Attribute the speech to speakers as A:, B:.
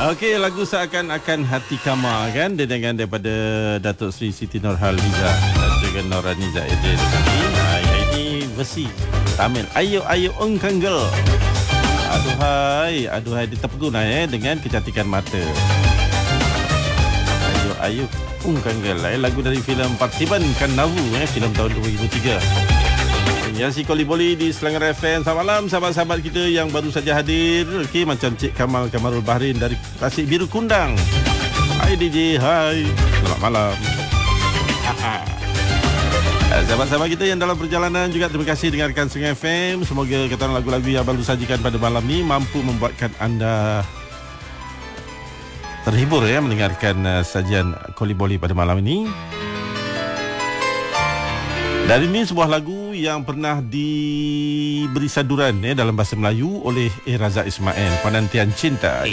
A: Okey, lagu Seakan-akan Hati Kama kan, dengan daripada Datuk Seri Siti Nurhaliza dan juga Noraniza Idris. Ini versi Tamil. Ayo ayo engkanggel. Aduhai diterpeguna dengan kecantikan mata. Ayo ayo engkanggel. Lagu dari filem Partiban Kanavu, filem tahun 2003. Yasi Koliboli di Selangor FM. Selamat malam sahabat-sahabat kita yang baru saja hadir. Okey, macam Cik Kamarul Bahrin dari Tasik Biru Kundang. Hai DJ, hai. Selamat malam. Sahabat-sahabat kita yang dalam perjalanan juga terima kasih dengarkan Sungai FM. Semoga kata lagu-lagu yang baru sajikan pada malam ni mampu membuatkan anda terhibur mendengarkan sajian Koliboli pada malam ini. Dan ini sebuah lagu yang pernah diberi saduran dalam bahasa Melayu oleh Razak Ismail, Penantian Cinta.